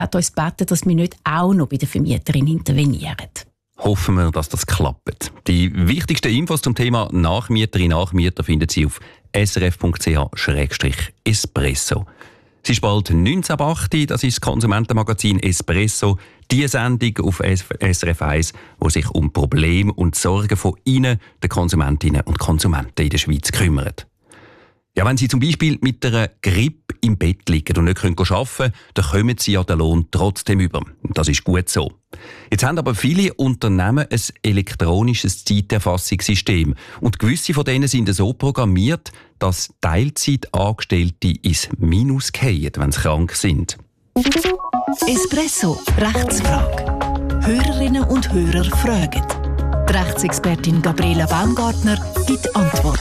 hat uns gebeten, dass wir nicht auch noch bei der Vermieterin intervenieren. Hoffen wir, dass das klappt. Die wichtigsten Infos zum Thema Nachmieterin, Nachmieter finden Sie auf srf.ch/espresso. Es ist bald 19:08, das ist das Konsumentenmagazin Espresso, die Sendung auf SRF 1, die sich um Probleme und Sorgen von Ihnen, den Konsumentinnen und Konsumenten in der Schweiz kümmert. Ja, wenn Sie zum Beispiel mit einer Grippe im Bett liegen und nicht arbeiten können, dann kommen Sie ja den Lohn trotzdem über. Das ist gut so. Jetzt haben aber viele Unternehmen ein elektronisches Zeiterfassungssystem. Und gewisse von denen sind so programmiert, dass Teilzeitangestellte ins Minus fallen, wenn sie krank sind. Espresso, Rechtsfrage. Hörerinnen und Hörer fragen. Die Rechtsexpertin Gabriela Baumgartner gibt Antwort.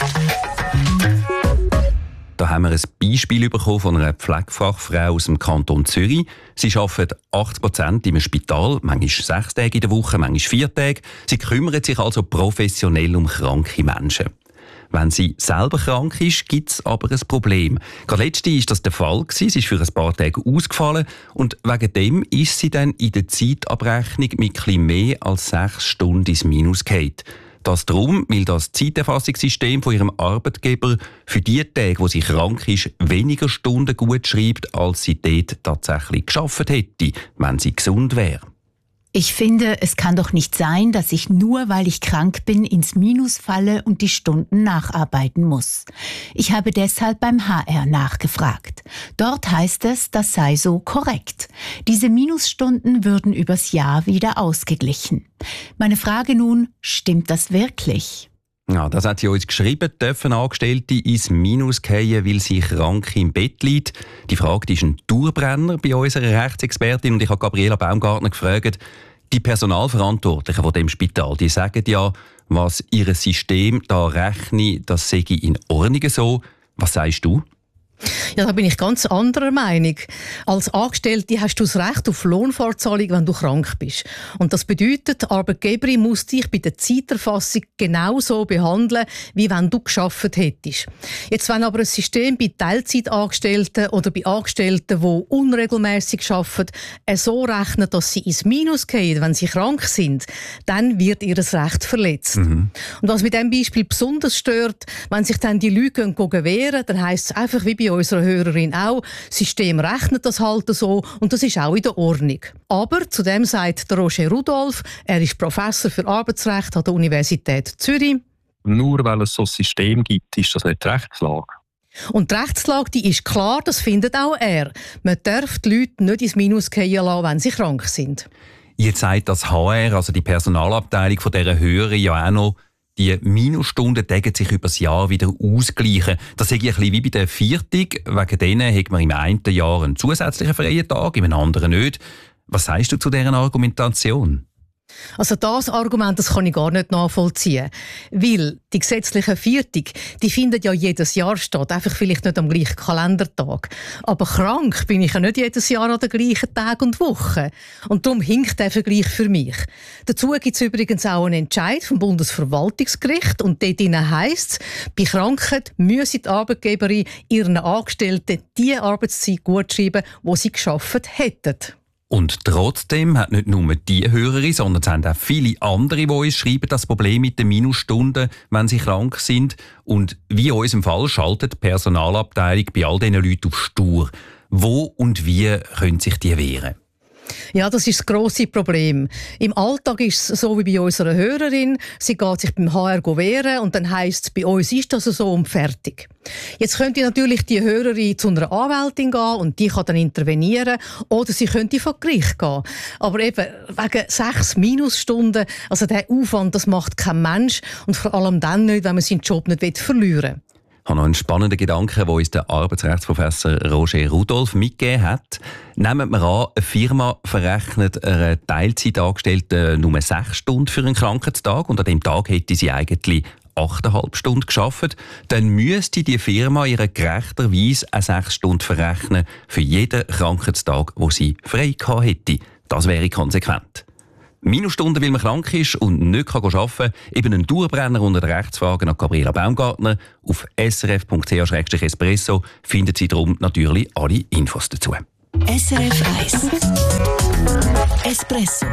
Da haben wir ein Beispiel bekommen von einer Pflegefachfrau aus dem Kanton Zürich. Sie arbeitet 80% im Spital, manchmal 6 Tage in der Woche, manchmal 4 Tage. Sie kümmert sich also professionell um kranke Menschen. Wenn sie selber krank ist, gibt es aber ein Problem. Gerade letzte war das der Fall. Sie ist für ein paar Tage ausgefallen und wegen dem ist sie dann in der Zeitabrechnung mit etwas mehr als 6 Stunden ins Minus gefallen. Das darum, weil das Zeiterfassungssystem von ihrem Arbeitgeber für die Tage, wo sie krank ist, weniger Stunden gut schreibt, als sie dort tatsächlich geschafft hätte, wenn sie gesund wäre. Ich finde, es kann doch nicht sein, dass ich nur, weil ich krank bin, ins Minus falle und die Stunden nacharbeiten muss. Ich habe deshalb beim HR nachgefragt. Dort heißt es, das sei so korrekt. Diese Minusstunden würden übers Jahr wieder ausgeglichen. Meine Frage nun, stimmt das wirklich? Ja, das hat sie uns geschrieben. Dürfen Angestellte ins Minus fallen, weil sie krank im Bett liegt? Die Frage ist ein Dauerbrenner bei unserer Rechtsexpertin. Und ich habe Gabriela Baumgartner gefragt, die Personalverantwortlichen von dem Spital, die sagen ja, was ihr System da rechne, das sei in Ordnung so. Was sagst du? Ja, da bin ich ganz anderer Meinung. Als Angestellte hast du das Recht auf Lohnfortzahlung, wenn du krank bist. Und das bedeutet, die Arbeitgeberin muss dich bei der Zeiterfassung genauso behandeln, wie wenn du gearbeitet hättest. Jetzt, wenn aber ein System bei Teilzeitangestellten oder bei Angestellten, die unregelmäßig arbeiten, so rechnet, dass sie ins Minus gehen, wenn sie krank sind, dann wird ihr Recht verletzt. Und was mit diesem Beispiel besonders stört, wenn sich dann die Leute wehren, dann heisst es einfach wie bei unserer Hörerin auch, das System rechnet das halt so und das ist auch in der Ordnung. Aber zudem sagt der Roger Rudolph, er ist Professor für Arbeitsrecht an der Universität Zürich. Nur weil es so ein System gibt, ist das nicht die Rechtslage. Und die Rechtslage, die ist klar, das findet auch er. Man darf die Leute nicht ins Minus fallen lassen, wenn sie krank sind. Jetzt sagt das HR, also die Personalabteilung von dieser Hörerin, ja auch noch, die Minusstunden decken sich über das Jahr wieder ausgleichen. Das ist ein bisschen wie bei der Viertung. Wegen denen hat man im einen Jahr einen zusätzlichen freien Tag, im anderen nicht. Was sagst du zu dieser Argumentation? Also das Argument, das kann ich gar nicht nachvollziehen. Weil die gesetzliche Viertung, die findet ja jedes Jahr statt, einfach vielleicht nicht am gleichen Kalendertag. Aber krank bin ich ja nicht jedes Jahr an den gleichen Tag und Woche. Und darum hinkt der Vergleich für mich. Dazu gibt es übrigens auch einen Entscheid vom Bundesverwaltungsgericht und dort heisst es, bei Krankheit müsse die Arbeitgeberin ihren Angestellten die Arbeitszeit gutschreiben, die sie geschafft hätten. Und trotzdem hat nicht nur die Hörerin, sondern es haben auch viele andere, die uns schreiben, das Problem mit den Minusstunden, wenn sie krank sind. Und wie in unserem Fall schaltet die Personalabteilung bei all diesen Leuten auf stur. Wo und wie können sich die wehren? Ja, das ist das grosse Problem. Im Alltag ist es so wie bei unserer Hörerin. Sie geht sich beim HR wehren und dann heisst es, bei uns ist das so und fertig. Jetzt könnte natürlich die Hörerin zu einer Anwältin gehen und die kann dann intervenieren oder sie könnte vor Gericht gehen. Aber eben wegen 6 Minusstunden, also der Aufwand, das macht kein Mensch und vor allem dann nicht, wenn man seinen Job nicht verlieren will. Ich habe noch einen spannenden Gedanken, den uns der Arbeitsrechtsprofessor Roger Rudolph mitgegeben hat. Nehmen wir an, eine Firma verrechnet einer Teilzeitangestellten nur 6 Stunden für einen Krankheitstag und an dem Tag hätte sie eigentlich 8,5 Stunden gearbeitet. Dann müsste die Firma ihr gerechterweise 6 Stunden verrechnen für jeden Krankheitstag, den sie frei gehabt hätte. Das wäre konsequent. Minusstunden, weil man krank ist und nicht arbeiten kann. Eben ein Dauerbrenner unter der Rechtsfrage an Gabriela Baumgartner. Auf srf.ch/espresso finden Sie darum natürlich alle Infos dazu. SRF 1 Espresso